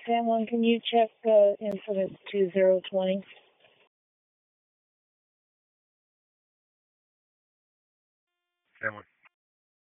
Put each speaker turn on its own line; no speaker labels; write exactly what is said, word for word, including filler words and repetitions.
San Juan, can you check uh, incident two zero twenty?
San Juan.